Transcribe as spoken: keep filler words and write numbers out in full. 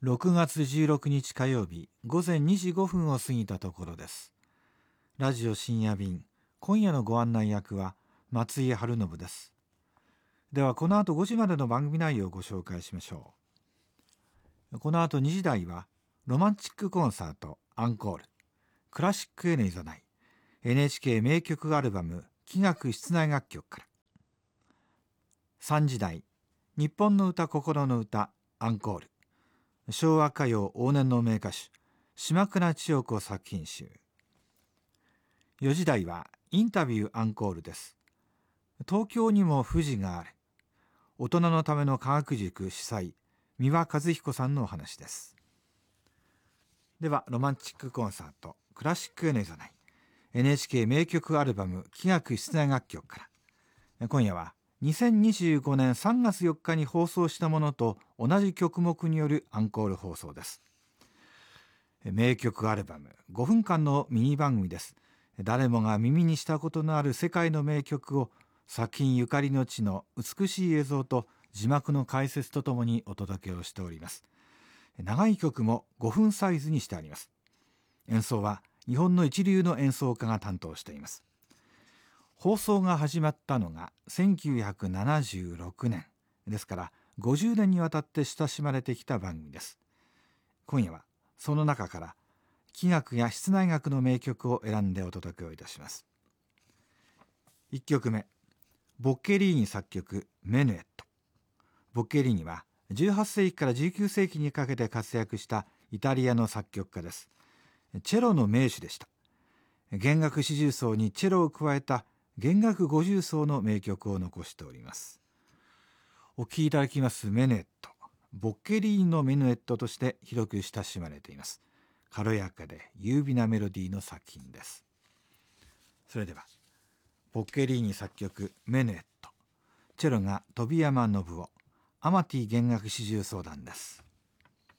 ろくがつじゅうろくにち火曜日午前にじごふんを過ぎたところです。ラジオ深夜便、今夜のご案内役は松井春信です。ではこの後ごじまでの番組内容をご紹介しましょう。この後にじ台はロマンチックコンサートアンコール、クラシックへのいざない、 エヌエイチケー 名曲アルバム器楽室内楽曲から。さんじ台、日本の歌心の歌アンコール、昭和歌謡往年の名歌手島倉千代子作品集。よじ台はインタビューアンコールです。東京にも富士がある、大人のための科学塾主催三輪和彦さんのお話です。ではロマンチックコンサートクラシックへのいざない、 エヌエイチケー 名曲アルバム器楽室内楽曲から。今夜はにせんにじゅうごねんさんがつよっかに放送したものと同じ曲目によるアンコール放送です。名曲アルバムごふんかんのミニ番組です。誰もが耳にしたことのある世界の名曲を作品ゆかりの地の美しい映像と字幕の解説とともにお届けをしております。長い曲もごふんサイズにしてあります。演奏は日本の一流の演奏家が担当しています。放送が始まったのがせんきゅうひゃくななじゅうろくねんですから、ごじゅうねんにわたって親しまれてきた番組です。今夜はその中から器楽や室内楽の名曲を選んでお届けをいたします。いっきょくめ、ボッケリーニ作曲メヌエット。ボッケリーニはじゅうはっせいきからじゅうきゅうせいきにかけて活躍したイタリアの作曲家です。チェロの名手でした。弦楽四重奏にチェロを加えた弦楽五重奏の名曲を残しております。お聴きいただきますメヌエット、ボッケリーニのメヌエットとして広く親しまれています。軽やかで優美なメロディーの作品です。それではボッケリーニ作曲メヌエット、チェロが飛山信夫、アマティ弦楽四重奏団です。